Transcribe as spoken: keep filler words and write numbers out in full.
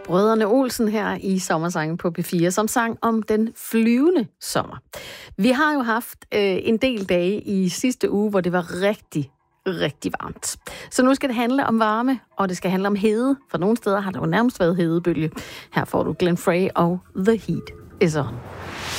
Brødrene Olsen her i Sommersangen på P fire, som sang om den flyvende sommer. Vi har jo haft øh, en del dage i sidste uge, hvor det var rigtig, rigtig varmt. Så nu skal det handle om varme, og det skal handle om hede. For nogle steder har der jo nærmest været hedebølge. Her får du Glenn Frey og The Heat Is On.